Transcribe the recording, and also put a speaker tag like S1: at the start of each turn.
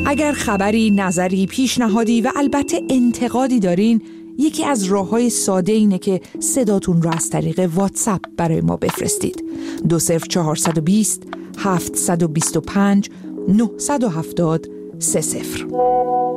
S1: اگر خبری، نظری، پیشنهادی و البته انتقادی دارین، یکی از راه‌های ساده اینه که صداتون رو از طریق واتساپ برای ما بفرستید. 20420 725 970 30.